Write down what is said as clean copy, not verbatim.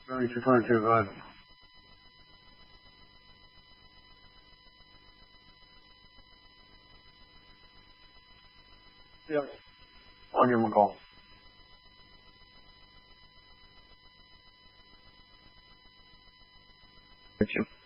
不用去放这个。这样，往这么高。行。